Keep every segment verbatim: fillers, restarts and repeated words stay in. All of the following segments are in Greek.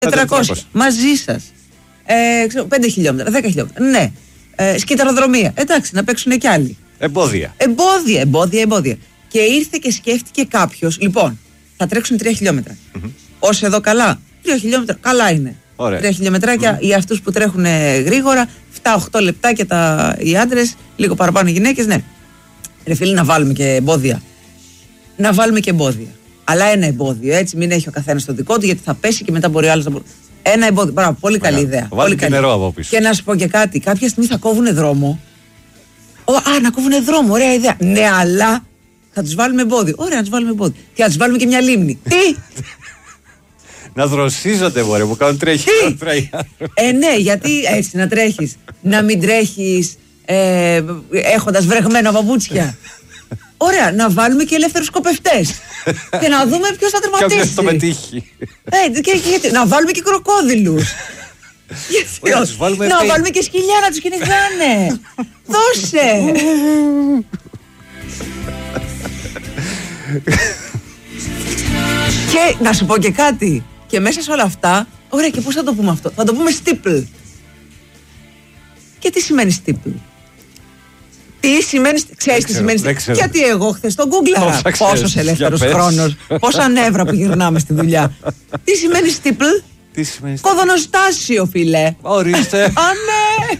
τετρακόσια. Μαζί σας. Ε, πέντε χιλιόμετρα, δέκα χιλιόμετρα. Ναι. Ε, σκυταροδρομία. Εντάξει, να παίξουν κι άλλοι. Εμπόδια. Εμπόδια, εμπόδια, εμπόδια. Και ήρθε και σκέφτηκε κάποιος, λοιπόν, θα τρέξουν τρία χιλιόμετρα. Mm-hmm. Ως εδώ καλά. Τρία χιλιόμετρα, καλά είναι. Ωραία. Τρία χιλιομετράκια mm. για αυτούς που τρέχουν γρήγορα, επτά οχτώ λεπτάκια τα, οι άντρες, λίγο παραπάνω οι γυναίκες, ναι. Ρε φίλοι, να βάλουμε και εμπόδια. Να βάλουμε και εμπόδια. Αλλά ένα εμπόδιο, έτσι, μην έχει ο καθένας το δικό του, γιατί θα πέσει και μετά μπορεί ο άλλος να. Ένα εμπόδιο. Μπράβο, πολύ καλή Άρα, ιδέα. Πολύ καλή. Νερό από πίσω. Και να σου πω και κάτι, κάποια στιγμή θα κόβουν δρόμο. Ο, α, να κόβουν δρόμο, ωραία ιδέα. Ναι, αλλά θα τους βάλουμε εμπόδιο. Ωραία, να τους βάλουμε εμπόδιο. Και να τους βάλουμε και μια λίμνη. Τι! Να δροσίζονται, μωρέ, που κάνουν τρέχει. Ε, ναι, γιατί έτσι να τρέχεις. Να μην τρέχεις ε, έχοντας βρεγμένα παπούτσια. Ωραία, να βάλουμε και ελεύθερους σκοπευτές. Και να δούμε ποιος θα τερματίσει. Κάποιος το πετύχει. Ε, και, και, να βάλουμε και κροκόδιλους. Ωραία, να, βάλουμε να βάλουμε και σκυλιά να τους κυνηγάνε. Δώσε. Και να σου πω και κάτι. Και μέσα σε όλα αυτά, ωραία, και πώς θα το πούμε αυτό? Θα το πούμε steeple. Και τι σημαίνει steeple? Τι σημαίνει, ξέρεις τι σημαίνει? Γιατί εγώ χθες το γκούγκλαρα. Πόσος ελεύθερος χρόνος, πόσα νεύρα που γυρνάμε στη δουλειά. Τι σημαίνει steeple? Τι σημαίνει? Κοδωνοστάσιο, φίλε. Ορίστε. Α, ναι.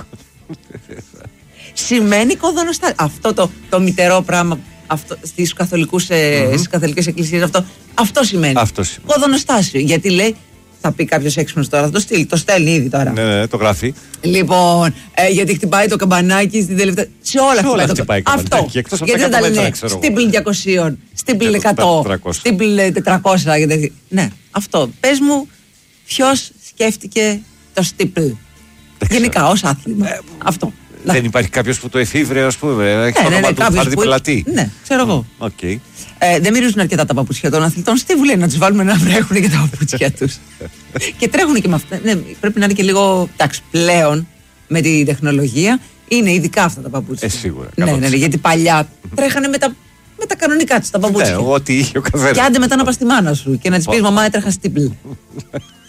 Σημαίνει κοδωνοστάσιο. Αυτό το, το μητερό πράγμα αυτό, στις, καθολικούς, mm-hmm. στις καθολικές εκκλησίες αυτό, αυτό σημαίνει. Αυτό σημαίνει. Κοδωνοστάσιο. Γιατί λέει, θα πει κάποιος έξυπνος τώρα, θα το στείλει. Το στέλνει ήδη τώρα. Ναι, ναι, το γράφει. Λοιπόν, ε, γιατί χτυπάει το καμπανάκι στην τελευταία. Σε όλα, σε όλα χτυπάει το καμπανάκι. Αυτό. Γιατί δεν τα λένε στίμπλ διακόσια, στίμπλ εκατό, στίμπλ τετρακόσια. Γιατί... Ναι, αυτό. Πες μου, ποιος σκέφτηκε το στίμπλ? Γενικά, ως άθλημα. Ε, αυτό. Δεν υπάρχει κάποιος που το εφήβρε, ας πούμε. Έχει ναι, το ναι, όνομα ναι, του Χάρτη Πελατή. Ναι, ξέρω εγώ. Okay. Ε, δεν μυρίζουν αρκετά τα παπούτσια των αθλητών. Τι λέει να τους βάλουμε να βρέχουν και τα παπούτσια τους. Και τρέχουν και με αυτά. Ναι, πρέπει να είναι και λίγο. Εντάξει, πλέον με την τεχνολογία είναι ειδικά αυτά τα παπούτσια. Ε, σίγουρα. Ναι, ναι, ναι, γιατί παλιά τρέχανε με τα, με τα κανονικά τους τα παπούτσια. Ναι, ό,τι είχε ο καθένας. Και άντε μετά να πας στη μάνα σου και να της πεις μαμά έτρεχα στίμπλ.